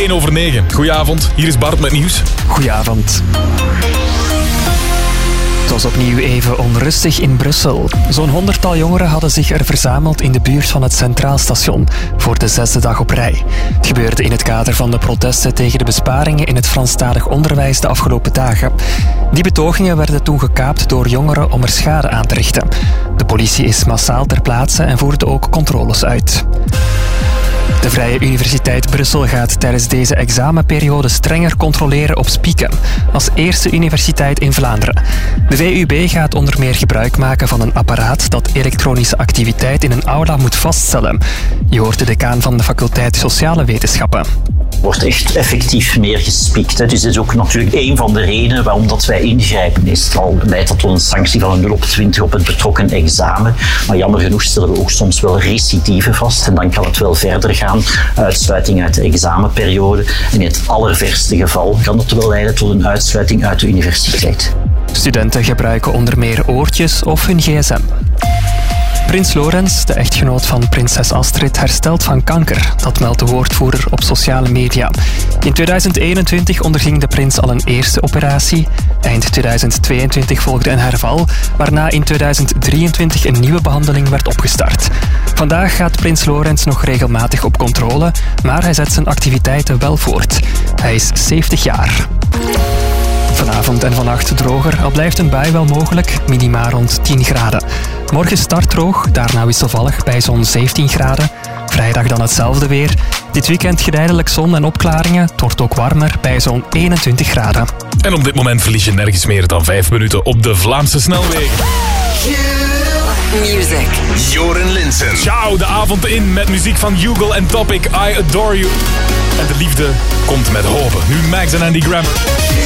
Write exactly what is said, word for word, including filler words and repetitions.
één over negen. Goedenavond, hier is Bart met nieuws. Goedenavond. Het was opnieuw even onrustig in Brussel. Zo'n honderdtal jongeren hadden zich er verzameld in de buurt van het Centraal Station voor de zesde dag op rij. Het gebeurde in het kader van de protesten tegen de besparingen in het Franstalig onderwijs de afgelopen dagen. Die betogingen werden toen gekaapt door jongeren om er schade aan te richten. De politie is massaal ter plaatse en voerde ook controles uit. De Vrije Universiteit Brussel gaat tijdens deze examenperiode strenger controleren op spieken, als eerste universiteit in Vlaanderen. De V U B gaat onder meer gebruik maken van een apparaat dat elektronische activiteit in een aula moet vaststellen. Je hoort de decaan van de faculteit Sociale Wetenschappen. Er wordt echt effectief meer gespiekt. Hè. Dus dat is ook natuurlijk een van de redenen waarom dat wij ingrijpen. Meestal leidt dat tot een sanctie van een nul op twintig op het betrokken examen. Maar jammer genoeg stellen we ook soms wel recidieven vast. En dan kan het wel verder gaan. Uitsluiting uit de examenperiode. En in het allerverste geval kan dat wel leiden tot een uitsluiting uit de universiteit. Studenten gebruiken onder meer oortjes of hun gsm. Prins Laurens, de echtgenoot van prinses Astrid, herstelt van kanker. Dat meldt de woordvoerder op sociale media. In tweeduizend eenentwintig onderging de prins al een eerste operatie. Eind tweeduizend tweeëntwintig volgde een herval, waarna in tweeduizend drieëntwintig een nieuwe behandeling werd opgestart. Vandaag gaat prins Laurens nog regelmatig op controle, maar hij zet zijn activiteiten wel voort. Hij is zeventig jaar. Vanavond en vannacht droger, al blijft een bui wel mogelijk, minima rond tien graden. Morgen start droog, daarna wisselvallig bij zo'n zeventien graden. Vrijdag dan hetzelfde weer. Dit weekend geleidelijk zon en opklaringen. Het wordt ook warmer bij zo'n eenentwintig graden. En op dit moment verlies je nergens meer dan vijf minuten op de Vlaamse snelwegen. Music. Joren Linssen. Ciao, de avond in met muziek van Hugo en Topic, I Adore You. En de liefde komt met hopen. Nu Max en Andy Grammer.